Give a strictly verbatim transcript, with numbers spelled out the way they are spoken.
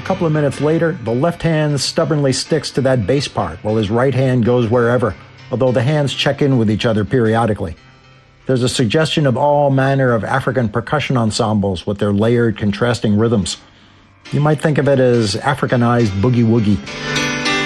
A couple of minutes later, the left hand stubbornly sticks to that bass part while his right hand goes wherever, although the hands check in with each other periodically. There's a suggestion of all manner of African percussion ensembles with their layered, contrasting rhythms. You might think of it as Africanized boogie-woogie.